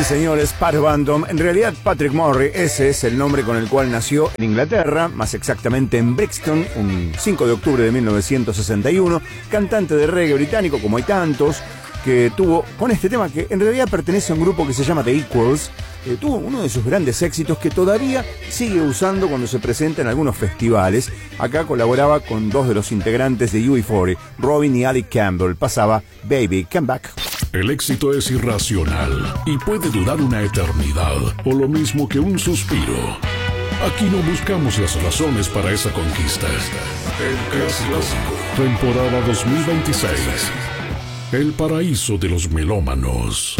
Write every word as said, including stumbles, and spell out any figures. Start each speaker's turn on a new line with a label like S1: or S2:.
S1: Sí, señores, Pat Bantom. En realidad, Patrick Morley, ese es el nombre con el cual nació en Inglaterra, más exactamente en Brixton, un cinco de octubre de mil novecientos sesenta y uno. Cantante de reggae británico, como hay tantos, que tuvo con este tema que en realidad pertenece a un grupo que se llama The Equals. Eh, tuvo uno de sus grandes éxitos que todavía sigue usando cuando se presenta en algunos festivales. Acá colaboraba con dos de los integrantes de U B cuarenta, Robin y Ali Campbell. Pasaba Baby Come Back.
S2: El éxito es irracional y puede durar una eternidad, o lo mismo que un suspiro. Aquí no buscamos las razones para esa conquista. El Clásico, temporada dos mil veintiséis. El paraíso de los melómanos.